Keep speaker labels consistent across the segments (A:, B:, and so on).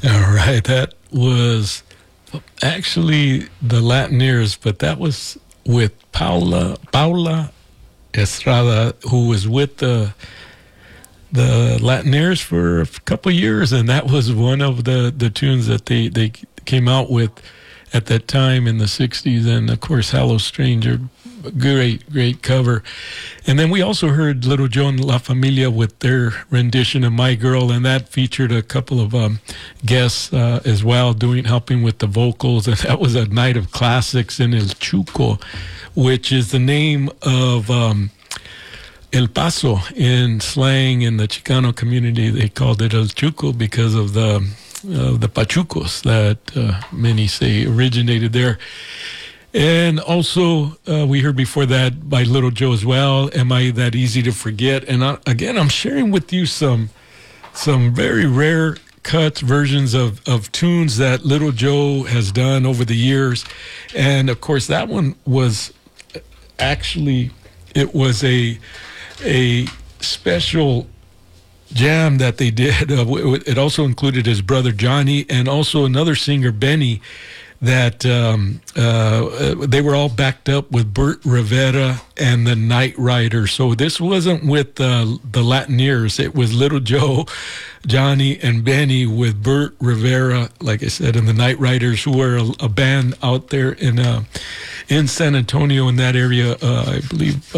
A: All right, that was actually the Latineers, but that was with Paula Estrada, who was with the Latineers for a couple of years, and that was one of the tunes that they came out with at that time in the 60s. And of course, Hello Stranger, great cover. And then we also heard Little Joe and La Familia with their rendition of My Girl, and that featured a couple of guests as well, helping with the vocals. And that was a night of classics in El Chuco, which is the name of El Paso in slang in the Chicano community. They called it El Chuco because of the Pachucos that many say originated there. And also, we heard before that by Little Joe as well, Am I That Easy to Forget? And again, I'm sharing with you some very rare cuts, versions of tunes that Little Joe has done over the years. And of course, that one was actually, it was a special jam that they did. It also included his brother Johnny and also another singer, Benny, that they were all backed up with Bert Rivera and the Night Riders. So this wasn't with the Latineers. It was Little Joe, Johnny, and Benny with Bert Rivera, like I said, and the Night Riders, who were a band out there in San Antonio, in that area, I believe,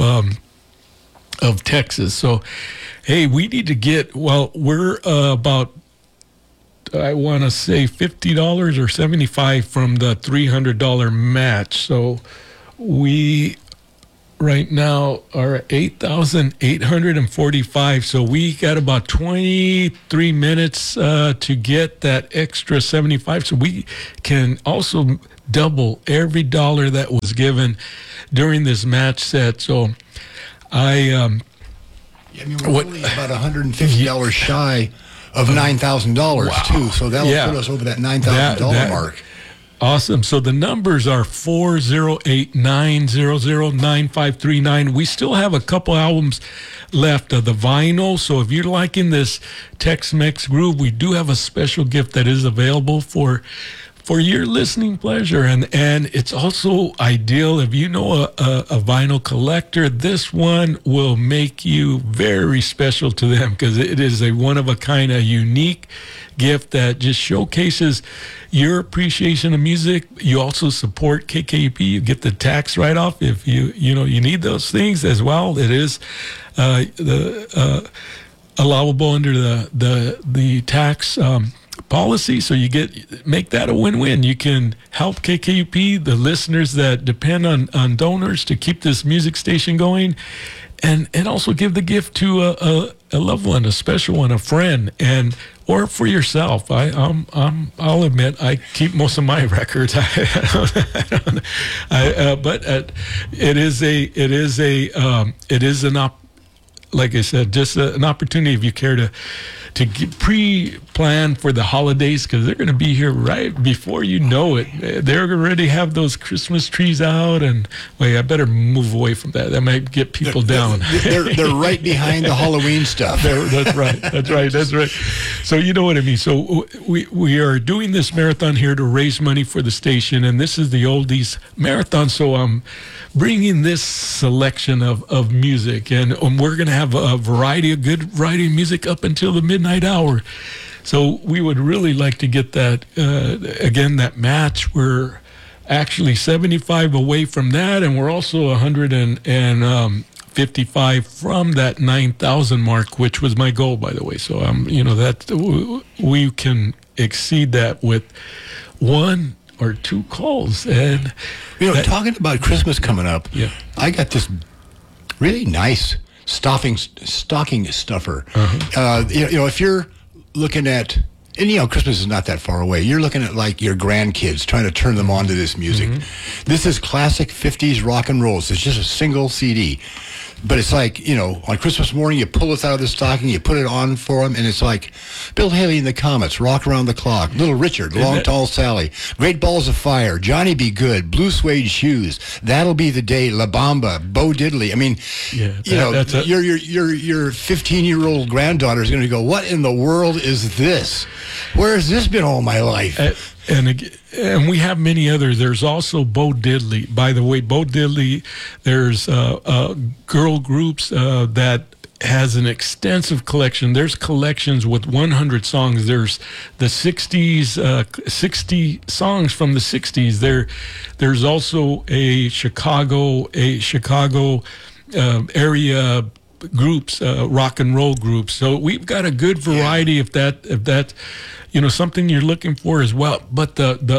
A: of Texas. So, hey, we need to get, we're about, I want to say $50 or $75 from the $300 match. So we right now are at 8,845. So we got about 23 minutes to get that extra 75. So we can also double every dollar that was given during this match set. So we're
B: only about $150 shy of $9,000 too, so that will put us over that $9,000 mark.
A: Awesome. So the numbers are 408-900-9539. We still have a couple albums left of the vinyl. So if you're liking this Tex-Mex groove, we do have a special gift that is available for your listening pleasure. And it's also ideal if you know a vinyl collector. This one will make you very special to them because it is a one-of-a-kind, a unique gift that just showcases your appreciation of music. You also support KKUP. You get the tax write-off if you need those things as well. It is allowable under the tax policy, so make that a win-win. You can help KKUP, the listeners that depend on donors to keep this music station going, and also give the gift to a loved one, a special one, a friend, or for yourself. I'll admit I keep most of my records. But it is like I said, just an opportunity if you care to pre-plan for the holidays, because they're going to be here right before you know it. They're already have those Christmas trees out, and I better move away from that. That might get people down.
B: They're right behind the Halloween stuff.
A: That's right. So you know what I mean. So we are doing this marathon here to raise money for the station, and this is the Oldies Marathon. So I'm bringing this selection of music, and we're going to have a good variety of music up until the midnight hour. So we would really like to get that, again, that match. We're actually 75 away from that, and we're also 155 from that 9,000 mark, which was my goal, by the way. So, that we can exceed that with one or two calls. And
B: talking about Christmas coming up, I got this really nice stocking stuffer. If you're looking at, and Christmas is not that far away, you're looking at like your grandkids, trying to turn them on to this music. This is classic 50s rock and rolls. It's just a single CD. But it's like, on Christmas morning, you pull this out of the stocking, you put it on for them, and it's like Bill Haley and the Comets, Rock Around the Clock, Little Richard, Long Tall Sally, Great Balls of Fire, Johnny Be Good, Blue Suede Shoes, That'll Be the Day, La Bamba, Bo Diddley. I mean, your 15-year-old granddaughter is going to go, what in the world is this? Where has this been all my life?
A: And we have many others. There's also Bo Diddley. By the way, Bo Diddley, there's girl groups that has an extensive collection. There's collections with 100 songs. There's the 60s, 60 songs from the 60s. There's also a Chicago area groups, rock and roll groups. So we've got a good variety if that something you're looking for as well. But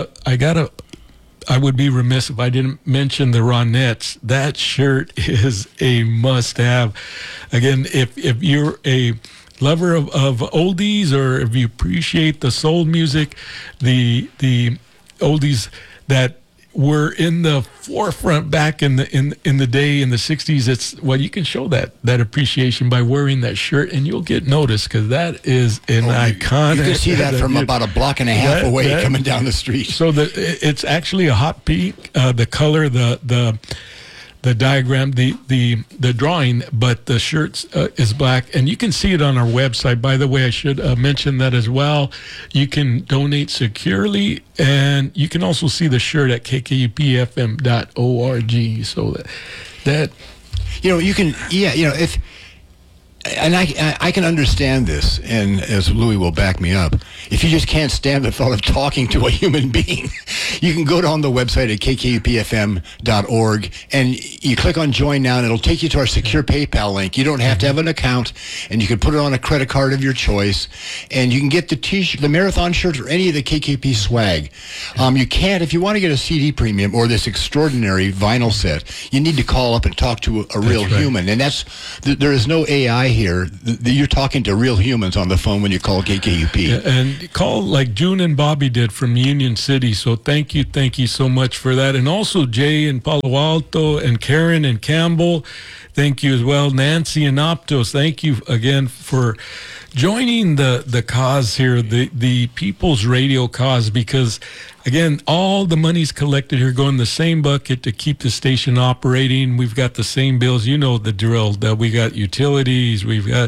A: I would be remiss if I didn't mention the Ronettes. That shirt is a must-have. Again, if you're a lover of oldies, or if you appreciate the soul music, the oldies that were in the forefront back in the day in the 60s, you can show that appreciation by wearing that shirt, and you'll get noticed, because that is an iconic.
B: You can see that from about a block and a half away coming down the street.
A: So it's actually a hot pink, the color, the diagram, the drawing, but the shirt is black, and you can see it on our website. By the way, I should mention that as well. You can donate securely, and you can also see the shirt at kkupfm.org. So that
B: you can, if. And I can understand this, and as Louis will back me up, if you just can't stand the thought of talking to a human being, you can go on the website at kkupfm.org, and you click on Join Now, and it'll take you to our secure PayPal link. You don't have to have an account, and you can put it on a credit card of your choice, and you can get the T-shirt, the marathon shirts, or any of the KKP swag. You can't, if you want to get a CD premium or this extraordinary vinyl set, you need to call up and talk to a real human, and there is no AI here. You're talking to real humans on the phone when you call KKUP.
A: And call like June and Bobby did from Union City. So thank you so much for that. And also Jay in Palo Alto, and Karen and Campbell, thank you as well. Nancy and Optos, thank you again for joining the cause here, the People's Radio cause, because again, all the money's collected here go in the same bucket to keep the station operating. We've got the same bills, the drill. That we got utilities, we've got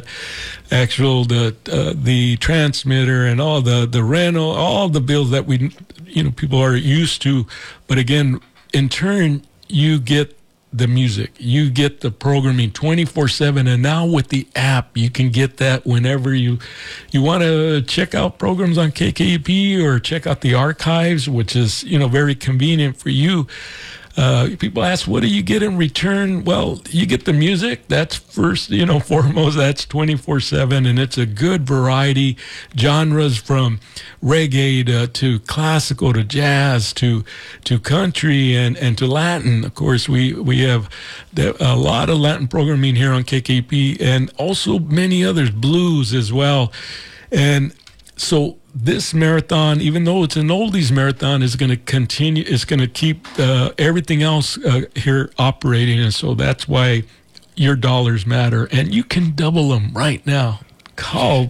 A: the transmitter, and all the rental, all the bills that people are used to. But again, in turn, you get the music, you get the programming 24/7, and now with the app, you can get that whenever you want to check out programs on KKUP, or check out the archives, which is very convenient for you. People ask, what do you get in return? Well, you get the music. That's first, foremost. That's 24/7, and it's a good variety, genres from reggae to classical to jazz to country and to Latin. Of course, we have a lot of Latin programming here on KKP, and also many others, blues as well. And so this marathon, even though it's an oldies marathon, is going to continue. It's going to keep everything else here operating, and so that's why your dollars matter, and you can double them right now. Call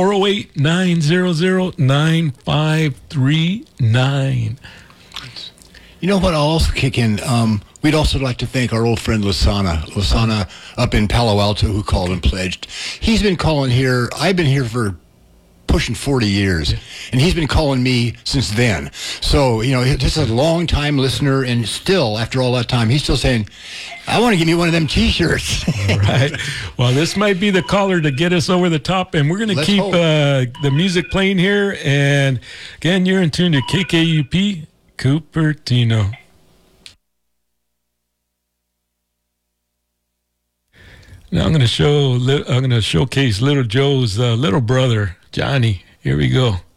A: 408-900-9539.
B: You know what? I'll also kick in. We'd also like to thank our old friend Lasana up in Palo Alto, who called and pledged. He's been calling here. I've been here for pushing 40 years, and he's been calling me since then. So, this is a long-time listener, and still, after all that time, he's still saying, I want to give me one of them T-shirts.
A: All right. Well, this might be the caller to get us over the top, and we're going to keep the music playing here. And again, you're in tune to KKUP Cupertino. Now I'm going to showcase Little Joe's little brother, Johnny. Here we go.